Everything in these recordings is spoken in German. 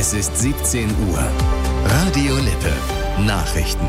Es ist 17 Uhr. Radio Lippe. Nachrichten.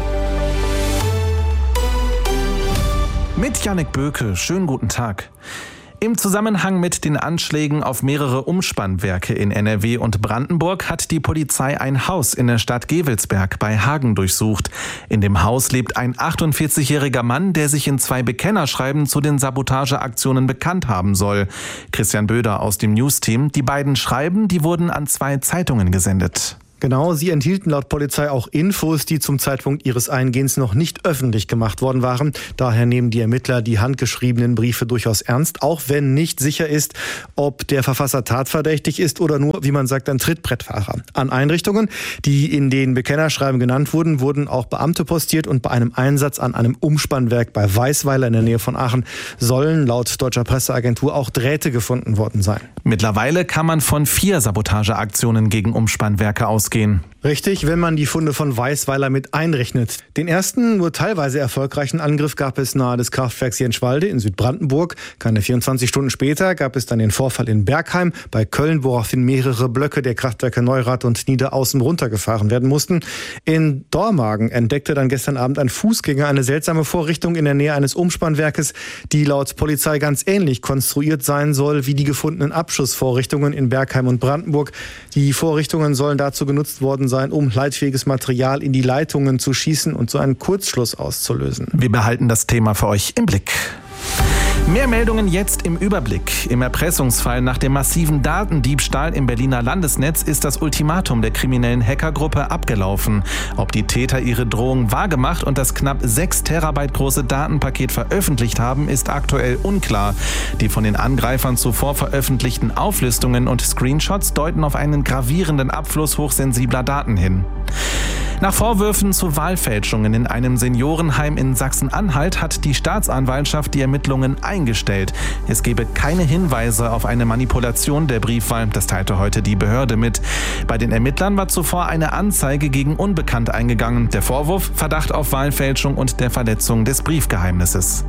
Mit Jannik Böke. Schönen guten Tag. Im Zusammenhang mit den Anschlägen auf mehrere Umspannwerke in NRW und Brandenburg hat die Polizei ein Haus in der Stadt Gevelsberg bei Hagen durchsucht. In dem Haus lebt ein 48-jähriger Mann, der sich in 2 Bekennerschreiben zu den Sabotageaktionen bekannt haben soll. Christian Böder aus dem News-Team. Die beiden Schreiben, die wurden an 2 Zeitungen gesendet. Genau, sie enthielten laut Polizei auch Infos, die zum Zeitpunkt ihres Eingehens noch nicht öffentlich gemacht worden waren. Daher nehmen die Ermittler die handgeschriebenen Briefe durchaus ernst, auch wenn nicht sicher ist, ob der Verfasser tatverdächtig ist oder nur, wie man sagt, ein Trittbrettfahrer. An Einrichtungen, die in den Bekennerschreiben genannt wurden, wurden auch Beamte postiert und bei einem Einsatz an einem Umspannwerk bei Weisweiler in der Nähe von Aachen sollen laut deutscher Presseagentur auch Drähte gefunden worden sein. Mittlerweile kann man von 4 Sabotageaktionen gegen Umspannwerke ausgehen. Richtig, wenn man die Funde von Weisweiler mit einrechnet. Den ersten, nur teilweise erfolgreichen Angriff gab es nahe des Kraftwerks Jenschwalde in Südbrandenburg. Keine 24 Stunden später gab es dann den Vorfall in Bergheim bei Köln, woraufhin mehrere Blöcke der Kraftwerke Neurath und Niederaußen runtergefahren werden mussten. In Dormagen entdeckte dann gestern Abend ein Fußgänger eine seltsame Vorrichtung in der Nähe eines Umspannwerkes, die laut Polizei ganz ähnlich konstruiert sein soll wie die gefundenen Abschussvorrichtungen in Bergheim und Brandenburg. Die Vorrichtungen sollen dazu genutzt worden sein, um leitfähiges Material in die Leitungen zu schießen und so einen Kurzschluss auszulösen. Wir behalten das Thema für euch im Blick. Mehr Meldungen jetzt im Überblick. Im Erpressungsfall nach dem massiven Datendiebstahl im Berliner Landesnetz ist das Ultimatum der kriminellen Hackergruppe abgelaufen. Ob die Täter ihre Drohung wahrgemacht und das knapp 6 Terabyte große Datenpaket veröffentlicht haben, ist aktuell unklar. Die von den Angreifern zuvor veröffentlichten Auflistungen und Screenshots deuten auf einen gravierenden Abfluss hochsensibler Daten hin. Nach Vorwürfen zu Wahlfälschungen in einem Seniorenheim in Sachsen-Anhalt hat die Staatsanwaltschaft die Ermittlungen eingestellt. Es gebe keine Hinweise auf eine Manipulation der Briefwahl, das teilte heute die Behörde mit. Bei den Ermittlern war zuvor eine Anzeige gegen Unbekannt eingegangen. Der Vorwurf: Verdacht auf Wahlfälschung und der Verletzung des Briefgeheimnisses.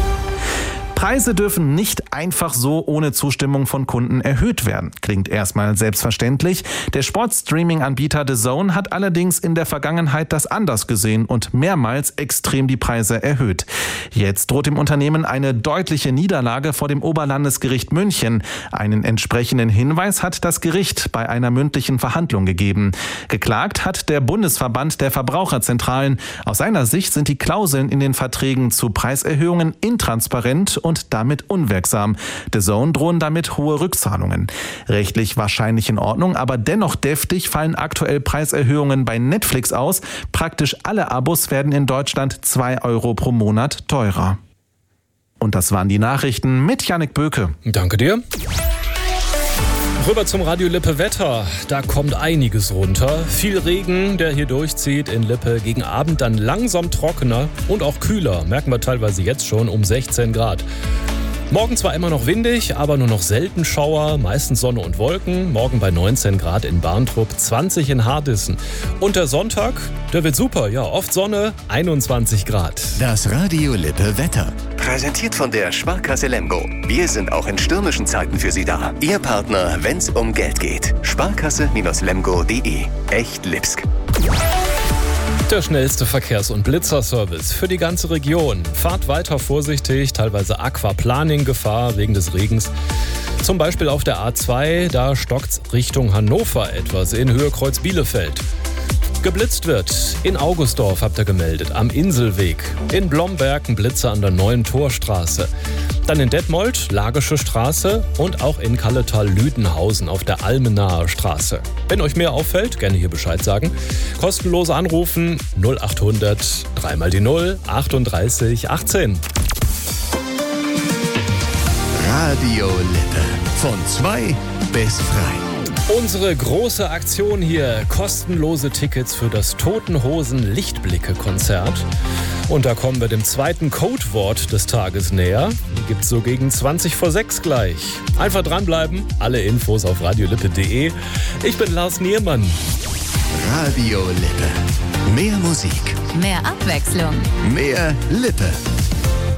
Preise dürfen nicht einfach so ohne Zustimmung von Kunden erhöht werden. Klingt erstmal selbstverständlich. Der Sportstreaming-Anbieter DAZN hat allerdings in der Vergangenheit das anders gesehen und mehrmals extrem die Preise erhöht. Jetzt droht dem Unternehmen eine deutliche Niederlage vor dem Oberlandesgericht München. Einen entsprechenden Hinweis hat das Gericht bei einer mündlichen Verhandlung gegeben. Geklagt hat der Bundesverband der Verbraucherzentralen. Aus seiner Sicht sind die Klauseln in den Verträgen zu Preiserhöhungen intransparent und damit unwirksam. DAZN drohen damit hohe Rückzahlungen. Rechtlich wahrscheinlich in Ordnung, aber dennoch deftig fallen aktuell Preiserhöhungen bei Netflix aus. Praktisch alle Abos werden in Deutschland 2 Euro pro Monat teurer. Und das waren die Nachrichten mit Jannik Böke. Danke dir. Rüber zum Radio Lippe Wetter. Da kommt einiges runter. Viel Regen, der hier durchzieht in Lippe. Gegen Abend dann langsam trockener und auch kühler. Merken wir teilweise jetzt schon um 16 Grad. Morgen zwar immer noch windig, aber nur noch selten Schauer, meistens Sonne und Wolken. Morgen bei 19 Grad in Barntrup, 20 in Hardissen. Und der Sonntag, der wird super. Ja, oft Sonne, 21 Grad. Das Radio Lippe Wetter. Präsentiert von der Sparkasse Lemgo. Wir sind auch in stürmischen Zeiten für Sie da. Ihr Partner, wenn's um Geld geht. Sparkasse-lemgo.de. Echt Lipsk. Der schnellste Verkehrs- und Blitzerservice für die ganze Region. Fahrt weiter vorsichtig, teilweise Aquaplaning-Gefahr wegen des Regens. Zum Beispiel auf der A2, da stockt's Richtung Hannover etwas in Höhe Kreuz Bielefeld. Geblitzt wird in Augustdorf, habt ihr gemeldet, am Inselweg. In Blomberg ein Blitzer an der Neuen Torstraße. Dann in Detmold, Lagische Straße und auch in Kalletal-Lüdenhausen auf der Almenaer Straße. Wenn euch mehr auffällt, gerne hier Bescheid sagen. Kostenlos anrufen 0800 3 mal die 0 38 18. Radio Lippe. Von 2 bis 3. Unsere große Aktion hier, kostenlose Tickets für das Toten Hosen Lichtblicke-Konzert. Und da kommen wir dem zweiten Codewort des Tages näher. Die gibt's so gegen 20 vor 6 gleich. Einfach dranbleiben, alle Infos auf radiolippe.de. Ich bin Lars Niermann. Radio Lippe. Mehr Musik. Mehr Abwechslung. Mehr Lippe.